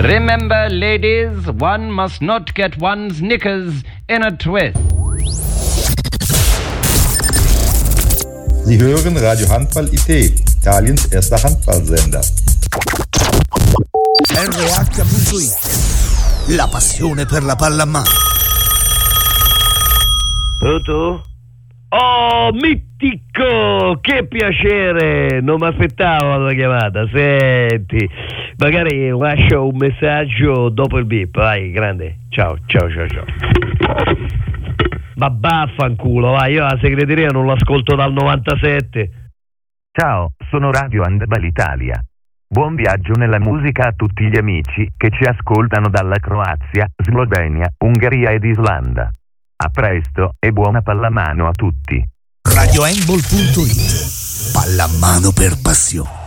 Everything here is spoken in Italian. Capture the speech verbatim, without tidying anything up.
Remember, ladies, one must not get one's knickers in a twist. Sie hören Radio Handball I T, Italiens erster Handballsender. R H punto it, la passione per la pallamano. Pronto? Oh, mitico! Che piacere! Non mi aspettavo la chiamata. Senti, magari lascio un messaggio dopo il beep. Vai, grande. Ciao, ciao, ciao, ciao. Ma vaffanculo, vai, io la segreteria non l'ascolto dal novantasette. Ciao, sono Radio Handball Italia. Buon viaggio nella musica a tutti gli amici che ci ascoltano dalla Croazia, Slovenia, Ungheria ed Islanda. A presto e buona pallamano a tutti. Radio Handball punto it, pallamano per passione.